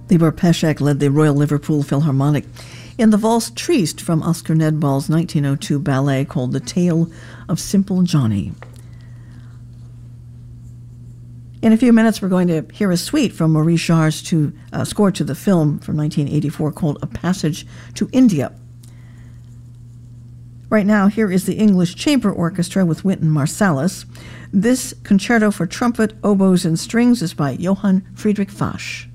Libor Peszek led the Royal Liverpool Philharmonic in the Valse Triste from Oscar Nedball's 1902 ballet called The Tale of Simple Johnny. In a few minutes, we're going to hear a suite from Maurice Jarre's score to the film from 1984 called A Passage to India. Right now, here is the English Chamber Orchestra with Wynton Marsalis. This concerto for trumpet, oboes, and strings is by Johann Friedrich Fasch.